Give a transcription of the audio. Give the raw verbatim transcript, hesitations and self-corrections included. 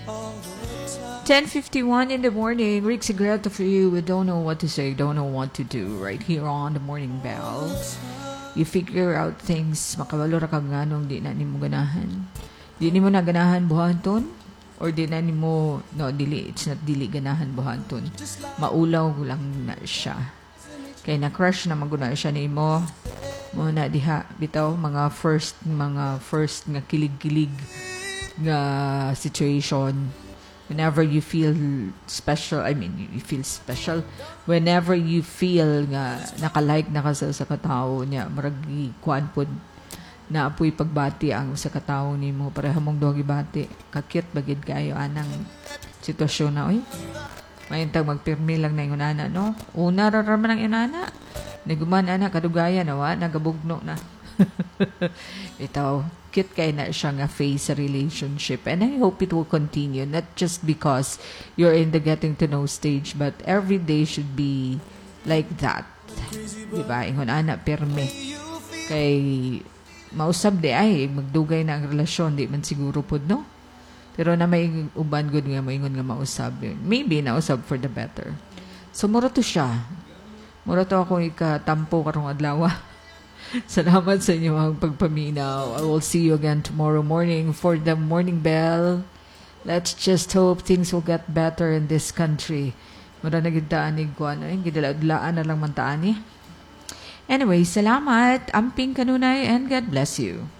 ten fifty-one in the morning. Rick Segreto for you. We don't know what to say, don't know what to do. Right here on the Morning Bell. You figure out things. Makawalo ra kag nganong di na nimo ganahan. Di nimo na ganahan buhaton? Or di na nimo, no, dili, it's not dili ganahan buhaton. Maulaw lang na siya. Kaya na-crush na maguna siya nimo. Muna diha, bitaw, mga first, mga first nga kilig-kilig nga situation. Whenever you feel special, I mean, you feel special. Whenever you feel nga nakalike na ka sa, sa katao niya, maragi kuan pod na apoy pagbati ang sa katao ni mo. Pareha mong dogi bati. Kakit bagid kayo anang sitwasyon na, oy. Mayintag magpirmi lang na yung inana, no? Una raraman ng inana. Naguman ana kadugaya na wa, nagabugno na. Ito, cute kay na siya nga face sa relationship. And I hope it will continue. Not just because you're in the getting to know stage, but every day should be like that. Diba? Ingon ana, pirme. Kay mausab di ay, magdugay na ang relasyon. Di man siguro po, no? Pero na may uban good nga, maingon nga mausab yun. Maybe nausab for the better. So, muro to siya. Muro to ako ikatampo karong adlaw. Salamat sa inyo ang pagpaminaw. I will see you again tomorrow morning for the Morning Bell. Let's just hope things will get better in this country. Mura na gidaan ni Guan. Ay, gidala-laan na lang man taan eh. Anyway, salamat. Amping kanunay and God bless you.